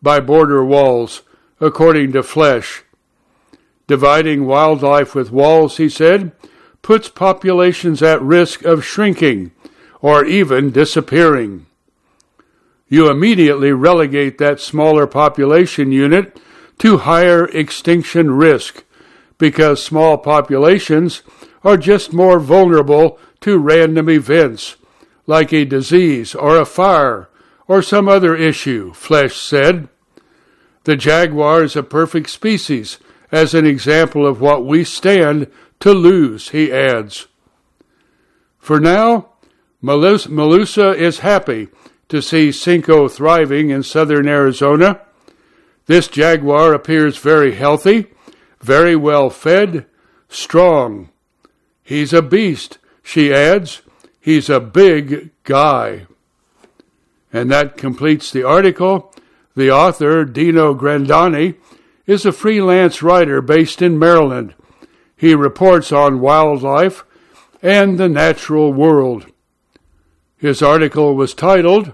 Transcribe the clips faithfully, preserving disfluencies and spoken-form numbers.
by border walls, according to Flesch. Dividing wildlife with walls, he said, puts populations at risk of shrinking or even disappearing. You immediately relegate that smaller population unit to higher extinction risk because small populations are just more vulnerable to random events like a disease or a fire or some other issue, Flesch said. The jaguar is a perfect species as an example of what we stand to lose, he adds. For now, Malusa is happy to see Cinco thriving in southern Arizona. This jaguar appears very healthy, very well fed, strong. He's a beast, she adds. He's a big guy. And that completes the article. The author, Dino Grandani, is a freelance writer based in Maryland. He reports on wildlife and the natural world. His article was titled,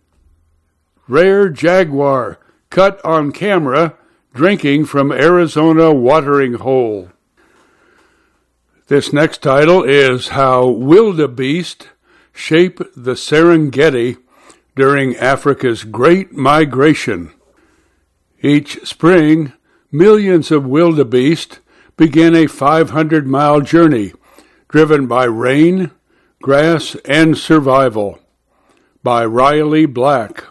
Rare Jaguar Cut on Camera Drinking from Arizona Watering Hole. This next title is How Wildebeest Shape the Serengeti During Africa's Great Migration. Each spring, millions of wildebeest begin a five hundred mile journey driven by rain, grass, and survival. By Riley Black.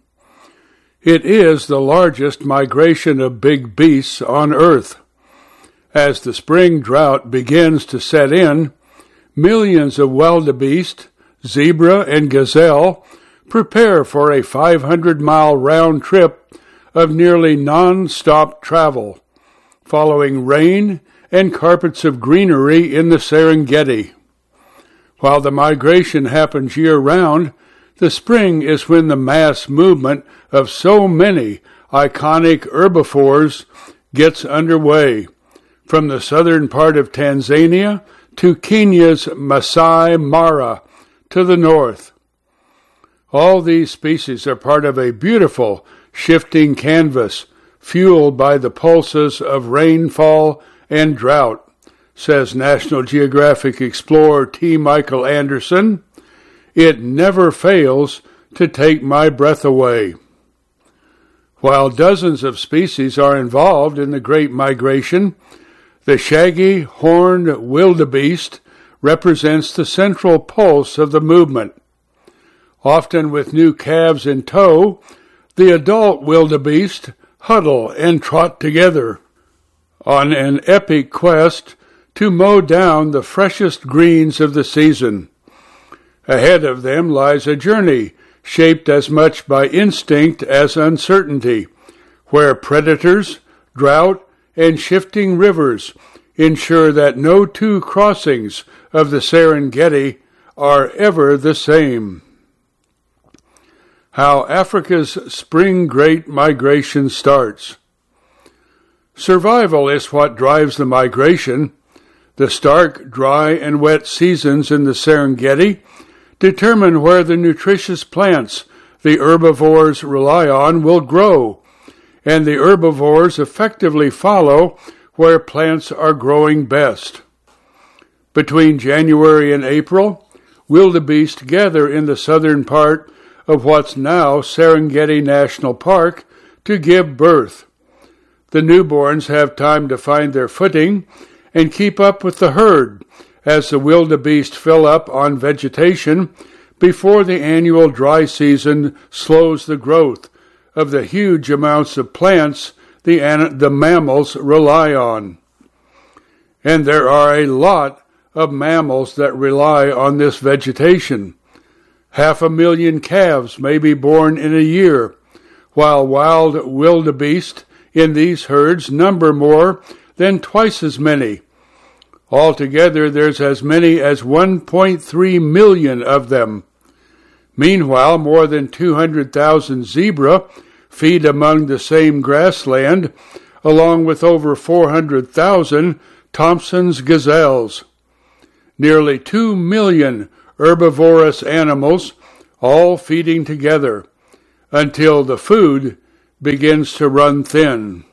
It is the largest migration of big beasts on Earth. As the spring drought begins to set in, millions of wildebeest, zebra, and gazelle prepare for a five hundred mile round trip of nearly non-stop travel, following rain and carpets of greenery in the Serengeti. While the migration happens year-round, the spring is when the mass movement of so many iconic herbivores gets underway, from the southern part of Tanzania to Kenya's Masai Mara to the north. All these species are part of a beautiful, shifting canvas fueled by the pulses of rainfall and drought, says National Geographic explorer T. Michael Anderson. It never fails to take my breath away. While dozens of species are involved in the Great Migration, the shaggy, horned wildebeest represents the central pulse of the movement. Often with new calves in tow, the adult wildebeest huddle and trot together on an epic quest to mow down the freshest greens of the season. Ahead of them lies a journey shaped as much by instinct as uncertainty, where predators, drought, and shifting rivers ensure that no two crossings of the Serengeti are ever the same. How Africa's Spring Great Migration starts. Survival is what drives the migration. The stark, dry, and wet seasons in the Serengeti determine where the nutritious plants the herbivores rely on will grow, and the herbivores effectively follow where plants are growing best. Between January and April, wildebeest gather in the southern part of what's now Serengeti National Park to give birth. The newborns have time to find their footing and keep up with the herd as the wildebeest fill up on vegetation before the annual dry season slows the growth of the huge amounts of plants the, the mammals rely on. And there are a lot of mammals that rely on this vegetation. Half a million calves may be born in a year, while wild wildebeest in these herds number more than twice as many. Altogether, there's as many as one point three million of them. Meanwhile, more than two hundred thousand zebra feed among the same grassland, along with over four hundred thousand Thompson's gazelles. Nearly two million herbivorous animals, all feeding together, until the food begins to run thin.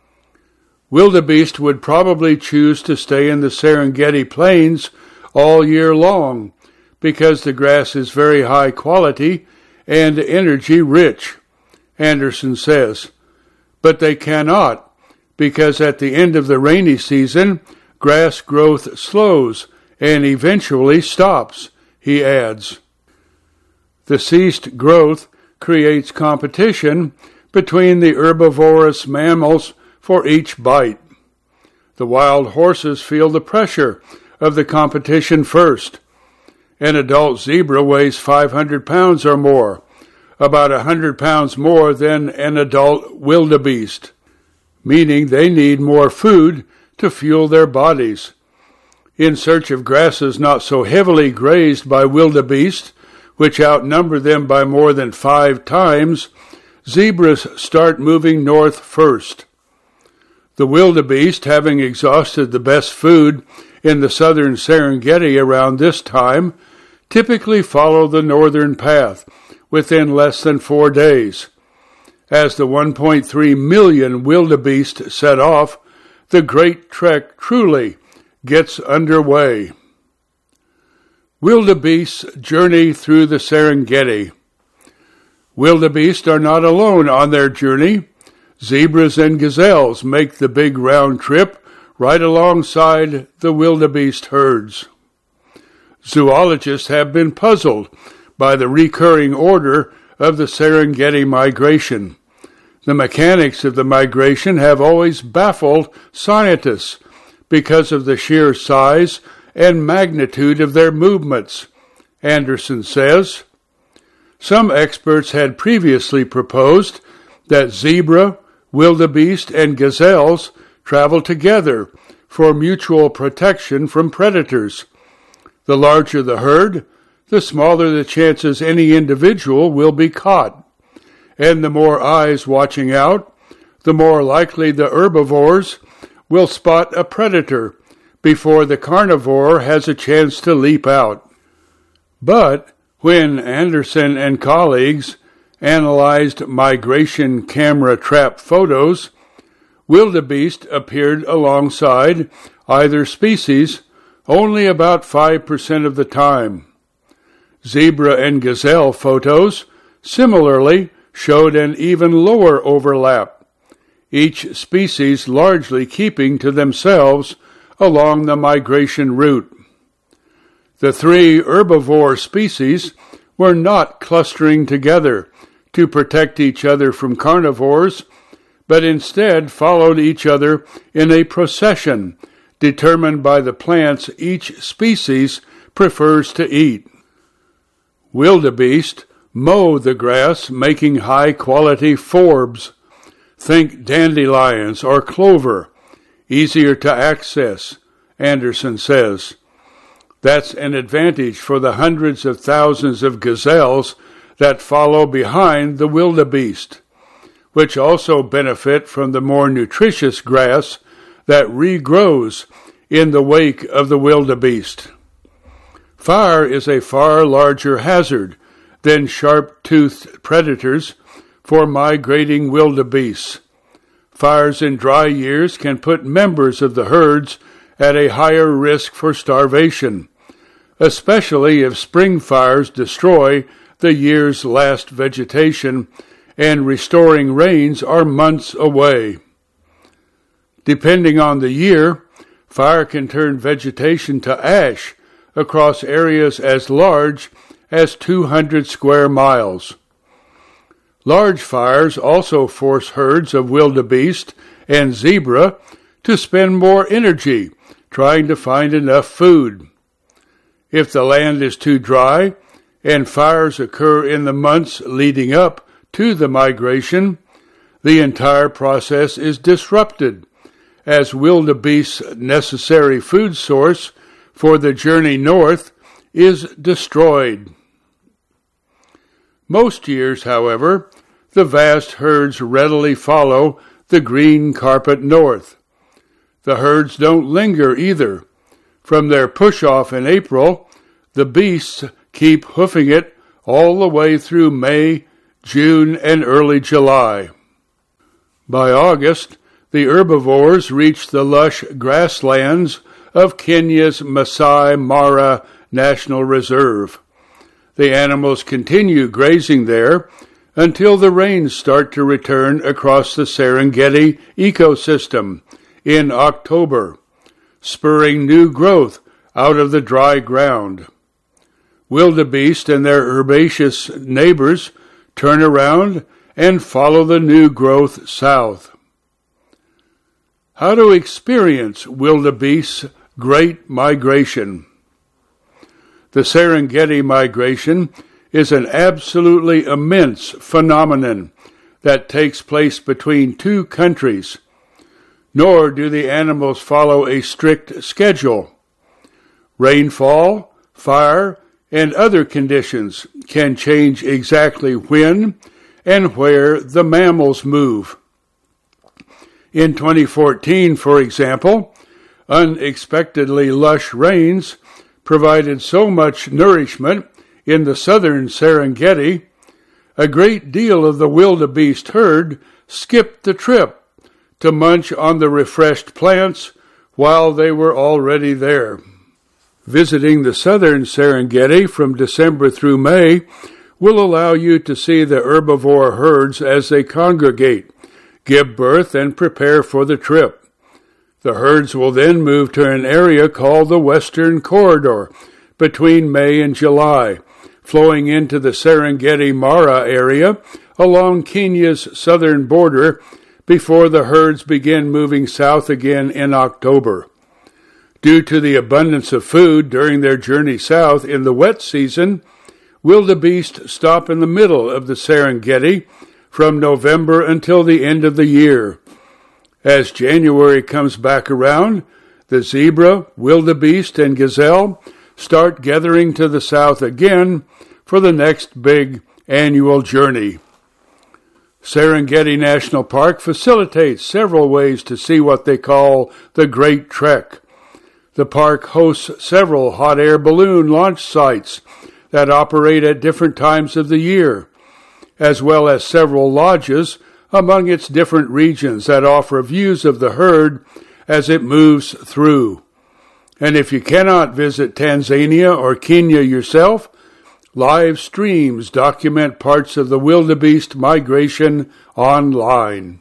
Wildebeest would probably choose to stay in the Serengeti Plains all year long because the grass is very high quality and energy rich, Anderson says. But they cannot, because at the end of the rainy season, grass growth slows and eventually stops, he adds. The ceased growth creates competition between the herbivorous mammals for each bite. The wild horses feel the pressure of the competition first. An adult zebra weighs five hundred pounds or more, about one hundred pounds more than an adult wildebeest, meaning they need more food to fuel their bodies. In search of grasses not so heavily grazed by wildebeest, which outnumber them by more than five times, zebras start moving north first. The wildebeest, having exhausted the best food in the southern Serengeti around this time, typically follow the northern path within less than four days. As the one point three million wildebeest set off, the great trek truly gets underway. Wildebeest's journey through the Serengeti. Wildebeest are not alone on their journey. Zebras and gazelles make the big round trip right alongside the wildebeest herds. Zoologists have been puzzled by the recurring order of the Serengeti migration. The mechanics of the migration have always baffled scientists because of the sheer size and magnitude of their movements, Anderson says. Some experts had previously proposed that zebra, wildebeest, and gazelles travel together for mutual protection from predators. The larger the herd, the smaller the chances any individual will be caught. And the more eyes watching out, the more likely the herbivores will spot a predator before the carnivore has a chance to leap out. But when Anderson and colleagues analyzed migration camera trap photos, wildebeest appeared alongside either species only about five percent of the time. Zebra and gazelle photos similarly showed an even lower overlap, each species largely keeping to themselves along the migration route. The three herbivore species were not clustering together to protect each other from carnivores, but instead followed each other in a procession determined by the plants each species prefers to eat. Wildebeest mow the grass, making high-quality forbs. Think dandelions or clover, easier to access, Anderson says. That's an advantage for the hundreds of thousands of gazelles that follow behind the wildebeest, which also benefit from the more nutritious grass that regrows in the wake of the wildebeest. Fire is a far larger hazard than sharp-toothed predators for migrating wildebeest. Fires in dry years can put members of the herds at a higher risk for starvation, especially if spring fires destroy the year's last vegetation and restoring rains are months away. Depending on the year, fire can turn vegetation to ash across areas as large as two hundred square miles. Large fires also force herds of wildebeest and zebra to spend more energy trying to find enough food. If the land is too dry and fires occur in the months leading up to the migration, the entire process is disrupted as wildebeest's necessary food source for the journey north is destroyed. Most years, however, the vast herds readily follow the green carpet north. The herds don't linger either. From their push-off in April, the beasts keep hoofing it all the way through May, June, and early July. By August, the herbivores reached the lush grasslands of Kenya's Masai Mara National Reserve. The animals continue grazing there until the rains start to return across the Serengeti ecosystem in October, spurring new growth out of the dry ground. Wildebeest and their herbaceous neighbors turn around and follow the new growth south. How to experience wildebeest's Great Migration. The Serengeti migration is an absolutely immense phenomenon that takes place between two countries, nor do the animals follow a strict schedule. Rainfall, fire, and other conditions can change exactly when and where the mammals move. In twenty fourteen, for example, unexpectedly lush rains provided so much nourishment in the southern Serengeti, a great deal of the wildebeest herd skipped the trip to munch on the refreshed plants while they were already there. Visiting the southern Serengeti from December through May will allow you to see the herbivore herds as they congregate, give birth, and prepare for the trip. The herds will then move to an area called the Western Corridor between May and July, flowing into the Serengeti Mara area along Kenya's southern border before the herds begin moving south again in October. Due to the abundance of food during their journey south in the wet season, wildebeest stop in the middle of the Serengeti from November until the end of the year. As January comes back around, the zebra, wildebeest, and gazelle start gathering to the south again for the next big annual journey. Serengeti National Park facilitates several ways to see what they call the Great Trek. The park hosts several hot air balloon launch sites that operate at different times of the year, as well as several lodges among its different regions that offer views of the herd as it moves through. And if you cannot visit Tanzania or Kenya yourself, live streams document parts of the wildebeest migration online.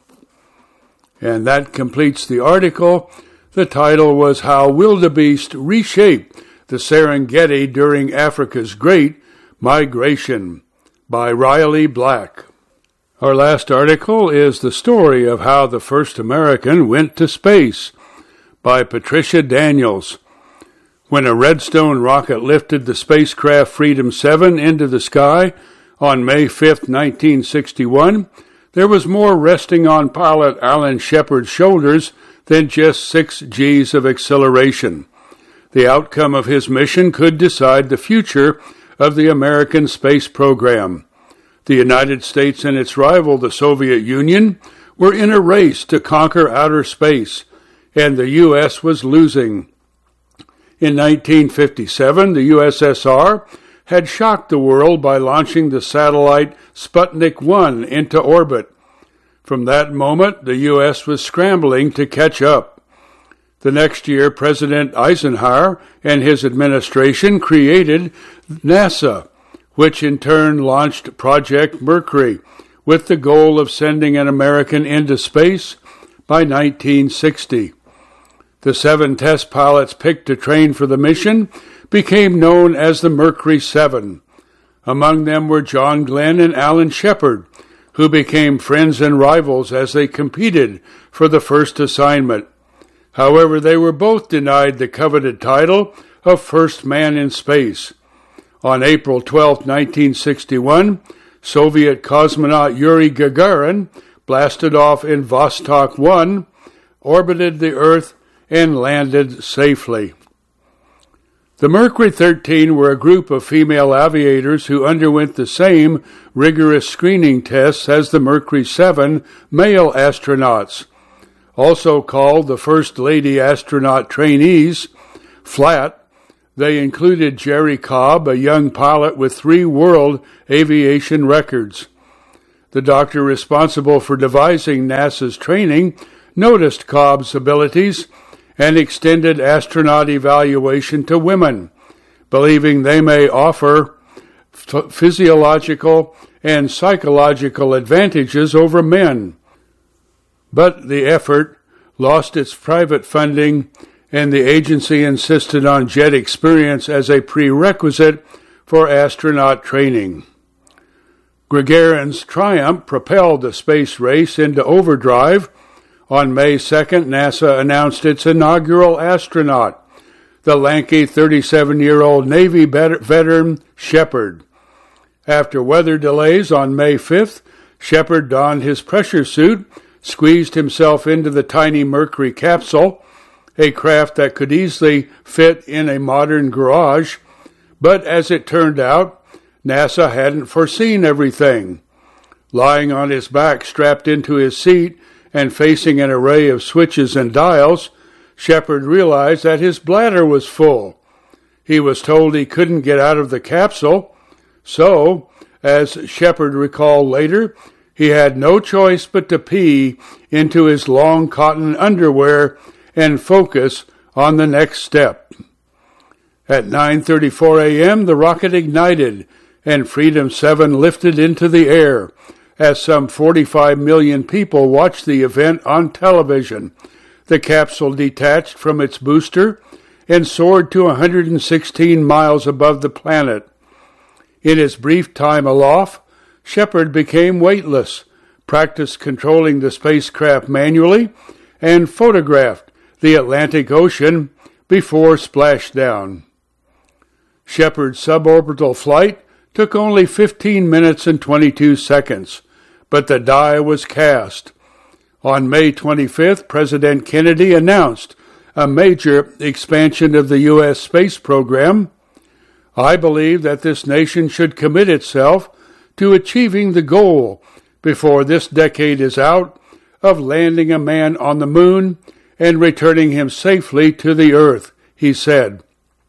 And that completes the article. The title was How Wildebeest Reshaped the Serengeti During Africa's Great Migration by Riley Black. Our last article is the story of how the first American went to space by Patricia Daniels. When a Redstone rocket lifted the spacecraft Freedom seven into the sky on May fifth, nineteen sixty-one, there was more resting on pilot Alan Shepard's shoulders than just six G's of acceleration. The outcome of his mission could decide the future of the American space program. The United States and its rival, the Soviet Union, were in a race to conquer outer space, and the U S was losing. In nineteen fifty-seven, the U S S R had shocked the world by launching the satellite Sputnik one into orbit. From that moment, the U S was scrambling to catch up. The next year, President Eisenhower and his administration created NASA, which in turn launched Project Mercury, with the goal of sending an American into space by nineteen sixty. The seven test pilots picked to train for the mission became known as the Mercury Seven. Among them were John Glenn and Alan Shepard, who became friends and rivals as they competed for the first assignment. However, they were both denied the coveted title of First Man in Space. On April twelfth, nineteen sixty-one, Soviet cosmonaut Yuri Gagarin blasted off in Vostok one, orbited the Earth, and landed safely. The Mercury thirteen were a group of female aviators who underwent the same rigorous screening tests as the Mercury seven male astronauts. Also called the First Lady Astronaut Trainees, FLAT, they included Jerry Cobb, a young pilot with three world aviation records. The doctor responsible for devising NASA's training noticed Cobb's abilities and extended astronaut evaluation to women, believing they may offer f- physiological and psychological advantages over men. But the effort lost its private funding, and the agency insisted on jet experience as a prerequisite for astronaut training. Gagarin's triumph propelled the space race into overdrive. On May second, NASA announced its inaugural astronaut, the lanky thirty-seven-year-old Navy veteran Shepard. After weather delays on May fifth, Shepard donned his pressure suit, squeezed himself into the tiny Mercury capsule, a craft that could easily fit in a modern garage. But as it turned out, NASA hadn't foreseen everything. Lying on his back, strapped into his seat, and facing an array of switches and dials, Shepard realized that his bladder was full. He was told he couldn't get out of the capsule, so, as Shepard recalled later, he had no choice but to pee into his long cotton underwear and focus on the next step. At nine thirty-four a.m., the rocket ignited, and Freedom seven lifted into the air as some forty-five million people watched the event on television. The capsule detached from its booster and soared to one hundred sixteen miles above the planet. In his brief time aloft, Shepard became weightless, practiced controlling the spacecraft manually, and photographed the Atlantic Ocean before splashdown. Shepard's suborbital flight took only fifteen minutes and twenty-two seconds, but the die was cast. On May twenty-fifth, President Kennedy announced a major expansion of the U S space program. I believe that this nation should commit itself to achieving the goal, before this decade is out, of landing a man on the moon and returning him safely to the Earth, he said.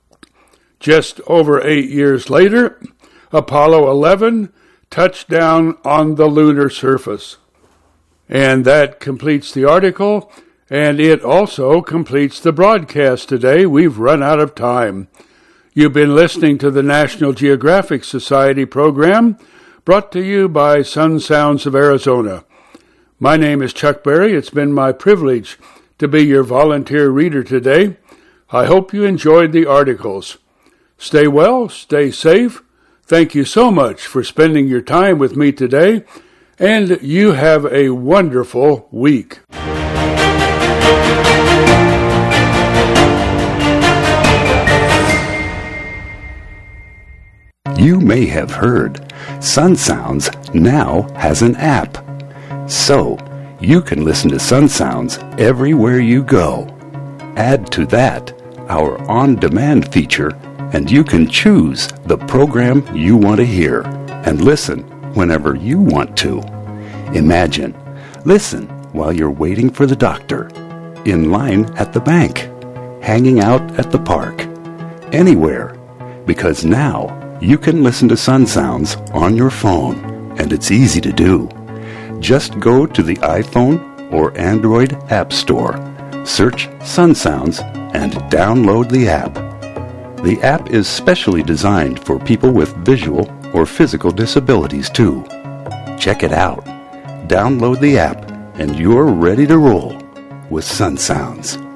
Just over eight years later, Apollo eleven touched down on the lunar surface. And that completes the article, and it also completes the broadcast today. We've run out of time. You've been listening to the National Geographic Society program, brought to you by Sun Sounds of Arizona. My name is Chuck Berry. It's been my privilege to be your volunteer reader today. I hope you enjoyed the articles. Stay well, stay safe. Thank you so much for spending your time with me today, and you have a wonderful week. You may have heard Sun Sounds now has an app. So, you can listen to Sun Sounds everywhere you go. Add to that our on-demand feature, and you can choose the program you want to hear and listen whenever you want to. Imagine, listen while you're waiting for the doctor, in line at the bank, hanging out at the park, anywhere, because now you can listen to Sun Sounds on your phone, and it's easy to do. Just go to the iPhone or Android App Store, search Sun Sounds, and download the app. The app is specially designed for people with visual or physical disabilities, too. Check it out. Download the app, and you're ready to roll with Sun Sounds.